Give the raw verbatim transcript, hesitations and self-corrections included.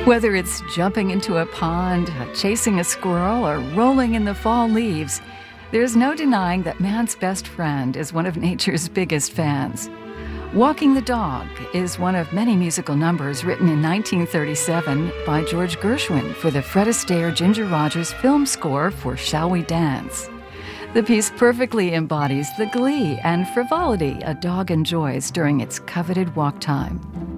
Whether it's jumping into a pond, chasing a squirrel, or rolling in the fall leaves, there's no denying that man's best friend is one of nature's biggest fans. Walking the Dog is one of many musical numbers written in nineteen thirty-seven by George Gershwin for the Fred Astaire-Ginger Rogers film score for Shall We Dance? The piece perfectly embodies the glee and frivolity a dog enjoys during its coveted walk time.